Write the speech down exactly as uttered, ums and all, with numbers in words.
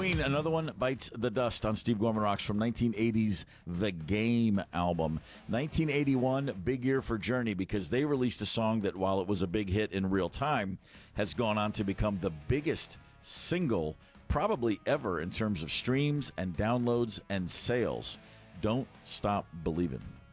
Queen, another one bites the dust on Steve Gorman Rocks from nineteen eighties The Game album. nineteen eighty-one, big year for Journey because they released a song that, while it was a big hit in real time, has gone on to become the biggest single probably ever in terms of streams and downloads and sales. Don't Stop Believin'.